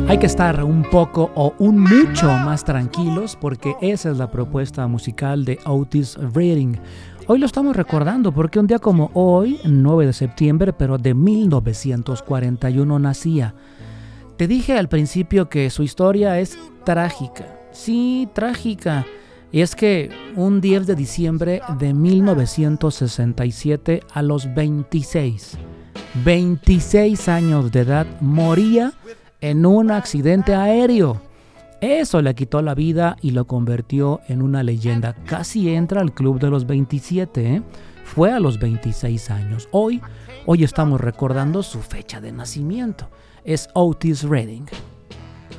Hay que estar un poco o un mucho más tranquilos porque esa es la propuesta musical de Otis Redding. Hoy lo estamos recordando porque un día como hoy, 9 de septiembre, pero de 1941 nacía. Te dije al principio que su historia es trágica. Sí, trágica. Y es que un 10 de diciembre de 1967, a los 26 años de edad, moría en un accidente aéreo. Eso le quitó la vida y lo convirtió en una leyenda. Casi entra al club de los 27, ¿eh? Fue a los 26 años. Hoy estamos recordando su fecha de nacimiento. Es Otis Redding.